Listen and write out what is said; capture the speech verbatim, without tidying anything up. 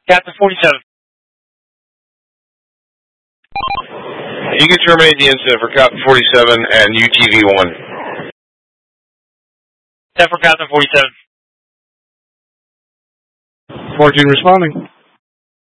Captain forty-seven. You can terminate the incident for Captain forty-seven and U T V one. ten for Captain forty-seven. fourteen responding.